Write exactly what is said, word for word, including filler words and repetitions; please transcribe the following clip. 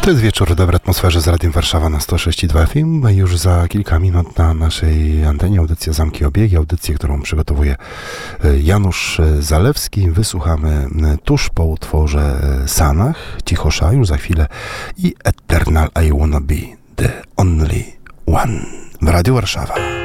To jest wieczór w dobrej atmosferze z Radiem Warszawa na sto sześć i dwa F M. Już za kilka minut na naszej antenie audycja Zamki Obiegi, audycję, którą przygotowuje Janusz Zalewski. Wysłuchamy tuż po utworze Sanach, Cichosza, już za chwilę, i Eternal I Wanna Be The Only One w Radiu Warszawa.